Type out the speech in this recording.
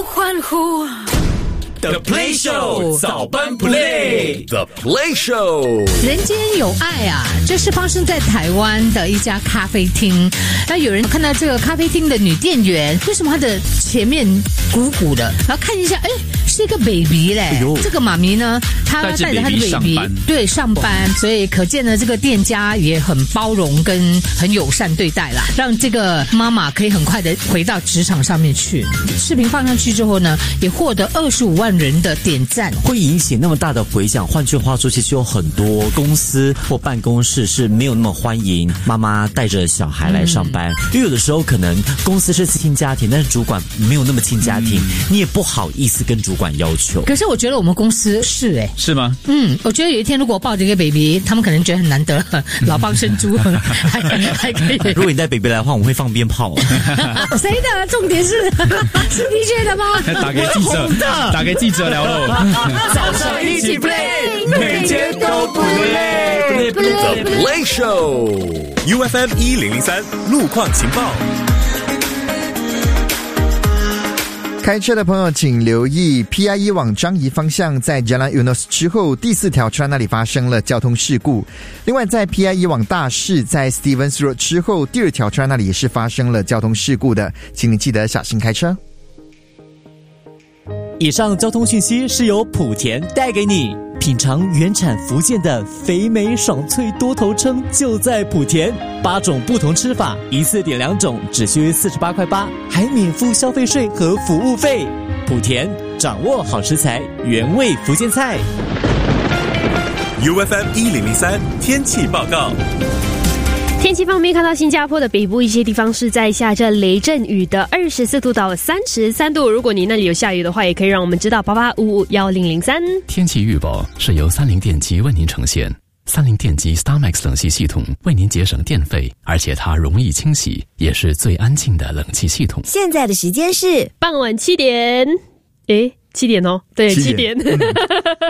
欢呼。 The Play Show 早班 Play The Play Show 人间有爱啊，这是发生在台湾的一家咖啡厅。那有人看到这个咖啡厅的女店员，为什么她的前面鼓鼓的？然后看一下，哎，是一个 baby 嘞。这个妈咪呢，她带着她的 baby 对上班，所以可见呢，这个店家也很包容跟很友善对待啦，让这个妈妈可以很快的回到职场上面去。视频放上去之后呢，也获得25万人的点赞， 会引起那么大的回响。换句话说，其实有很多公司或办公室是没有那么欢迎妈妈带着小孩来上班，因为有的时候可能公司是亲家庭，但是主管没有那么亲家庭，你也不好意思跟主管要求。 可是我觉得我们公司是是吗？ 我觉得有一天如果我抱着一个 baby， 他们可能觉得很难得，老蚌生珠，还可以。 如果你带 baby 来的话，我们会放鞭炮。 谁的？重点是 DJ 的吗？ 打给记者聊喽。 早上一起 play， 每天都不累。 The Play Show UFM 1003路况情报。 开车的朋友请留意 PIE 往樟宜方向在 Jalan Eunos 之后第4条车那里发生了交通事故。另外在 PIE 往大市在 Stevens Road 之后第2条车那里也是发生了交通事故的，请你记得小心开车。 以上交通讯息是由莆田带给你。品尝原产福建的肥美爽脆多头鲳就在莆田，8种不同吃法，一次点2种，只需48块8，还免付消费税和服务费。莆田掌握好食材，原味福建菜。 UFM 1003天气报告。 天气方面，看到新加坡的北部一些地方是在下着雷阵雨的，24度到33度。如果你那里有下雨的话，也可以让我们知道88551003。 天气预报是由30电机为您呈现。30电机 StarMax 冷气系统为您节省电费，而且它容易清洗，也是最安静的冷气系统。 现在的时间是傍晚7点。7点哦，对，7点。